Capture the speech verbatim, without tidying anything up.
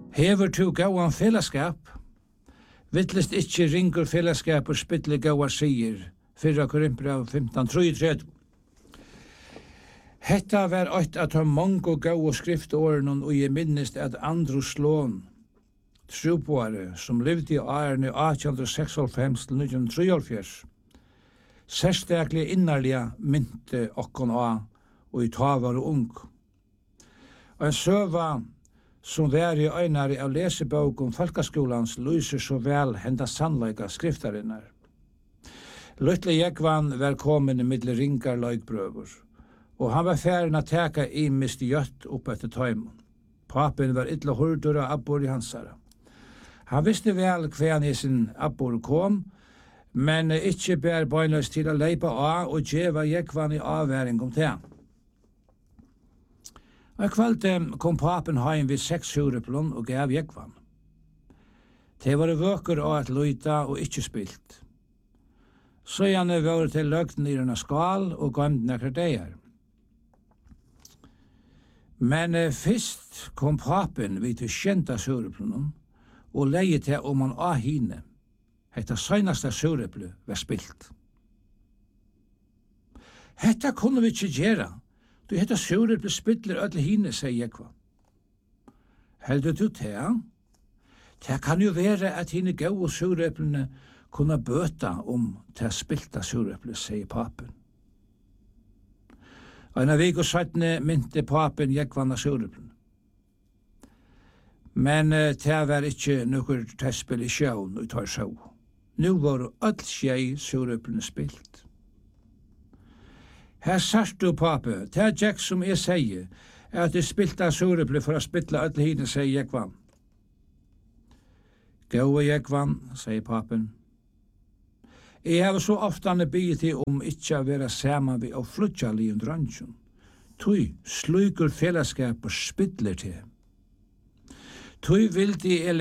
Hever to gåan fellesskap? Vittlest ikkje ringur fellesskap og spyttle gåa sier, fyrra Korinthbrev femtan trettiotre. Hetta var eitt at ha mange gåa skriftåren og jeg minnest at Andrus Slån, trupåare som levde i årene eighteen sextiofem til nineteen trettiofyrs, sérstaklig innarliga mynte okkon av og i tavar og ung. Og en søva som var i øynare av lesebok om folkeskolans lyser så vel henda sannleika skriftarinnar. Luttle Jekvan var kommet i middel ringar løgbrøver, og han var færen å teka i mist gjøtt opp etter tøymon. Papen var illa hurdur av abbor i hansara. Han visste vel hver i sin abbor kom, men ikkje bær bøynøys til å leipa av og djeva Jekvan i avværing om det. Og kvalte kom papen heim vid seks hureplon og gav Jekvan. Det var vøker av at luita og ikkje spilt. Så gjerne var til løgten i denne skal og gømd nekker deir. Men eh, fyrst kom papen vid til kjenta sureplonen og leie til om han av hine. Hetta søgnasta sureplu var spilt. Hetta kunne vi ikkje gjera. Du hetta sureplu spiller öll hine, sier Jekvan. Heldur du det? Det kan jo være at hine gau sureplene kunne bøta om til spilta sureplu, sier papen. Eina viku sætne mynte papen Jekvan av sureplene. Men uh, det var ikkje nokkur tespel i sjøen og tar sjå. Nu var öll sjei sureplene spilt. Her sart du, pape, det er Jack som jeg sier, er at du spilte surepli for å spilla öll hine, sier Jekvan. Gåa Jekvan, sier papen. Jeg har så ofta bygget til om ikkje å være saman vi og flutja li und rannsjon. Tui slukur fellesskap og spiller til. Tui vil de